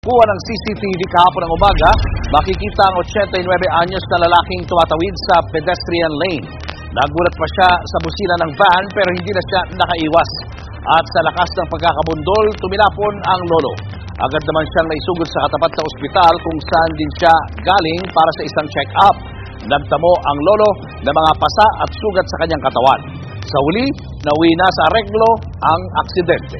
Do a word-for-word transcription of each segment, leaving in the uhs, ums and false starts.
Kuha ng C C T V kahapon ng umaga, makikita ang eighty-nine anyos na lalaking tumatawid sa pedestrian lane. Nagulat pa siya sa busina ng van pero hindi na siya nakaiwas. At sa lakas ng pagkakabundol, tumilapon ang lolo. Agad naman siyang naisugod sa katapat na ospital kung saan din siya galing para sa isang check-up. Nagtamo ang lolo ng mga pasa at sugat sa kanyang katawan. Sa huli, nauwi na sa areglo ang aksidente.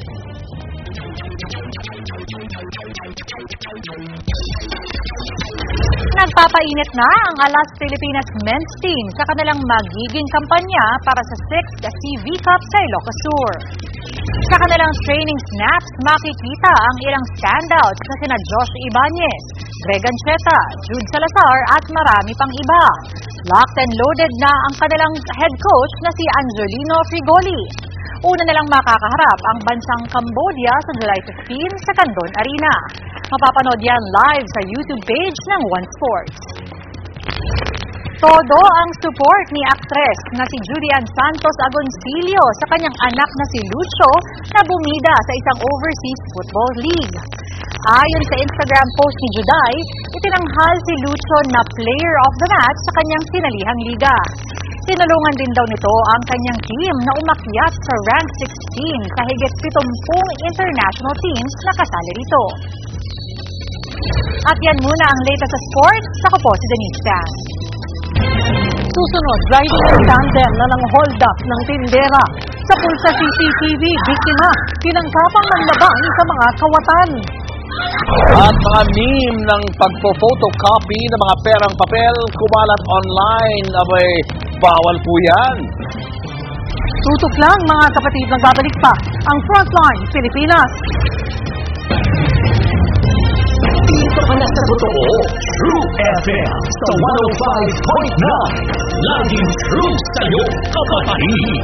Nagpapainit na ang Alas Pilipinas men's team sa kanilang magiging kampanya para sa sixth C V Cup sa Ilocos Sur. Sa kanilang training snaps, makikita ang ilang standouts na sina Josh Ibanez, Greg Ancheta, Jude Salazar at marami pang iba. Locked and loaded na ang kanilang head coach na si Angelino Frigoli. Una na lang makakaharap ang bansang Cambodia sa July fifteenth sa Candon Arena. Mapapanood yan live sa YouTube page ng One Sports. Todo ang support ni aktres na si Julian Santos Agoncillo sa kanyang anak na si Lucho na bumida sa isang overseas football league. Ayon sa Instagram post ni Juday, itinanghal si Lucho na player of the match sa kanyang sinalihang liga. Tinulungan din daw nito ang kanyang team na umakyat sa rank sixteen sa higit pitongpung international teams na kasali rito. At yan muna ang latest sa sports. Ako po si Denise Tan. Susunod, driving in tandem na ng hold up ng tindera. Sa pulsa C C T V, biktima, tinangkapang manlaban sa mga kawatan. At mga meme ng pagpo-photocopy ng mga perang papel kumalat online. Abay, bawal po yan. Tutok lang mga kapatid, nagbabalik pa ang Frontline Pilipinas. Dito ka na sa totoo, True F M sa one oh five point nine. Laging true sa'yo, kapatid.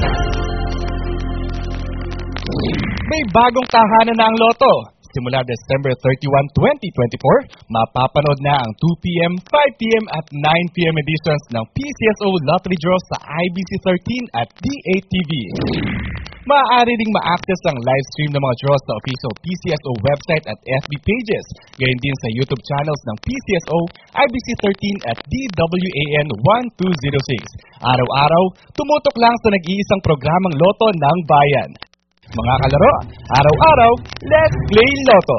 May bagong tahanan na ang loto. Simula December thirty-first, twenty twenty-four, mapapanood na ang two p m, five p m at nine p m editions ng P C S O Lottery Draw sa I B C thirteen at D eight T V. Maaari ding ma-access ang live stream ng mga draws sa official P C S O website at F B pages, gayon din sa YouTube channels ng P C S O, I B C thirteen at D W A N one two zero six. Araw-araw, tumutok lang sa nag-iisang programang Loto ng Bayan. Mga kalaro, araw-araw, let's play Lotto!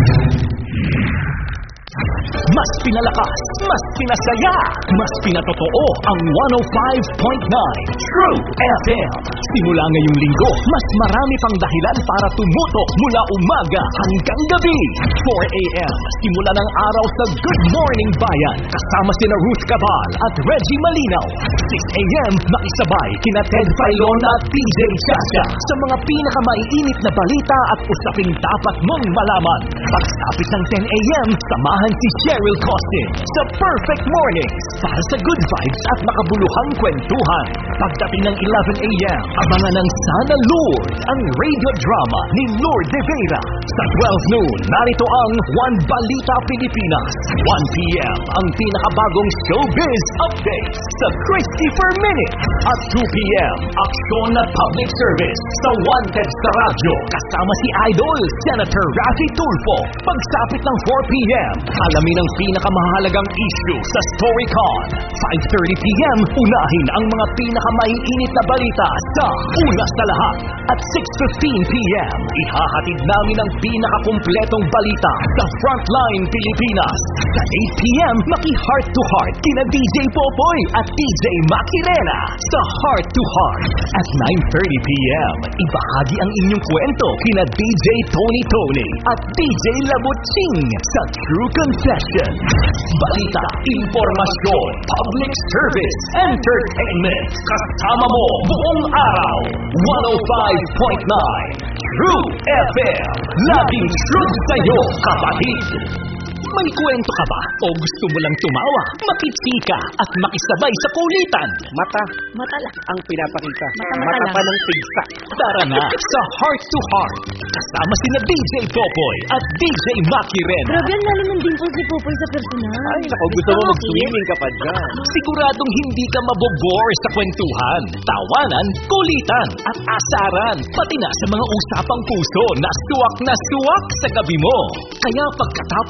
Mas pinalakas, mas pinasaya, mas pinatotoo ang one oh five point nine True F M. Simula ngayong linggo, mas marami pang dahilan para tumutok mula umaga hanggang gabi. four a m simula ng araw sa Good Morning Bayan. Kasama sina Ruth Cabal at Reggie Malinaw. six a m makisabay kina Ted Filon at P J Chacha sa mga pinakamaiinit na balita at usaping dapat mong malaman. Pagsapit ng ten a m samahan si Cheryl Costin sa Perfect Mornings para sa good vibes at makabuluhang kwentuhan. Pagdating ng eleven a m abangan ng Sana Lord, ang radio drama ni Lord De Vera. Sa twelve noon, narito ang One Balita Pilipinas. one p m ang pinakabagong showbiz updates sa Christopher Minute. At two p m aksyon at public service sa Wanted sa radyo. Kasama si Idol, Senator Raffy Tulfo. Pagsapit ng four p m alamin ang pinakamahalagang issue sa StoryCon. five thirty p m unahin ang mga pinakamaiinit na balita sa Una sa Lahat. At six fifteen p m ihahatid namin ang pinakakumpletong balita sa Frontline Pilipinas. Sa eight p m maki-heart to heart kina D J Popoy at D J Makirena sa Heart to Heart. At nine thirty p m ibahagi ang inyong kwento kina D J Tony Tony at D J Labutsing sa True Confession. Balita, impormasyon, public service, entertainment. Kasama mo buong araw. one oh five point nine True F M. Laging true sa'yo, kapatid. May kwento ka ba? O gusto mo lang tumawa, makitsika at makisabay sa kulitan? Mata, mata lang ang pinapakita. Mata, mata, mata lang. pa ng tigsa. Tara na sa Heart to Heart. Kasama sina D J Popoy at D J Makiren. Grabe, ang lalo ng dimples ni Popoy sa personal. Ay, naku, gusto mo mag-swimming ka pa dyan. Siguradong hindi ka mabobore sa kwentuhan, tawanan, kulitan at asaran. Pati na sa mga usapang puso na suwak na suwak sa gabi mo. Kaya pagkatapos